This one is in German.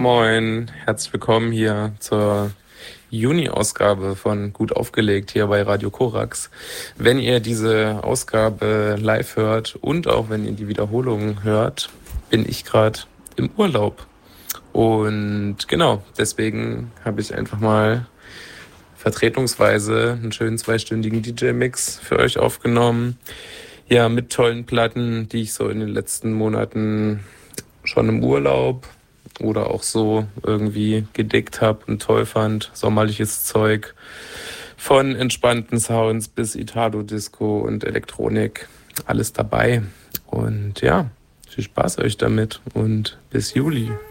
Moin, herzlich willkommen hier zur Juni-Ausgabe von Gut aufgelegt hier bei Radio Korax. Wenn ihr diese Ausgabe live hört und auch wenn ihr die Wiederholung hört, bin ich gerade im Urlaub. Und genau, deswegen habe ich einfach mal vertretungsweise einen schönen zweistündigen DJ-Mix für euch aufgenommen. Ja, mit tollen Platten, die ich so in den letzten Monaten schon im Urlaub oder auch so irgendwie gedickt habe und toll fand. Sommerliches Zeug von entspannten Sounds bis Italo-Disco und Elektronik. Alles dabei. Und ja, viel Spaß euch damit und bis Juli.